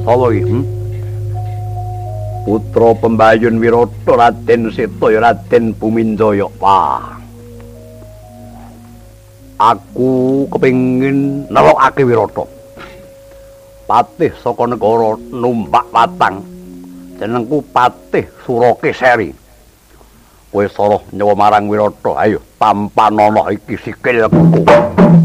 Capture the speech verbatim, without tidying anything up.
Sapa iki? Hmm? Putra pembayun Wirata Raden Setaya Raden Buminjaya. Wah. Aku kepengin nelokake Wirata. Patih saka negara Numpak Watang. Jenengku Patih Surakesari. Kowe sara nyawa marang Wirata. Ayo, tampanana iki sikilku.